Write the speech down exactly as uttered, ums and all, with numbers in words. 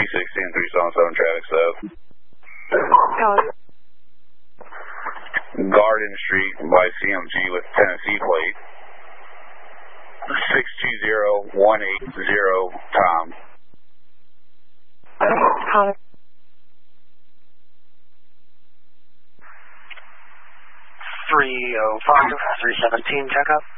sixteen, three seven seven, traffic south. Garden Street by C M G with Tennessee plate. six two zero one eight zero, Tom. Tom. three oh five, three seventeen, checkup.